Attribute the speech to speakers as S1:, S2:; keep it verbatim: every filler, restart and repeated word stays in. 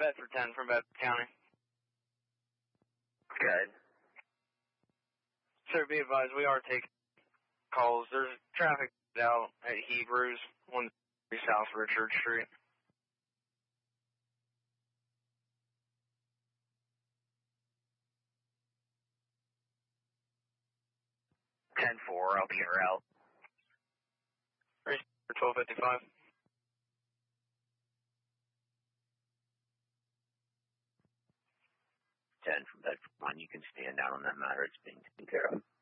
S1: Bedford ten from Bedford County.
S2: Good.
S1: Sir, be advised, we are taking calls. There's traffic out at Hebrews, one South Richard Street.
S2: ten four, I'll be en route.
S1: twelve fifty-five.
S2: ten from Bedford one, you can stand down on that matter. It's being taken care of.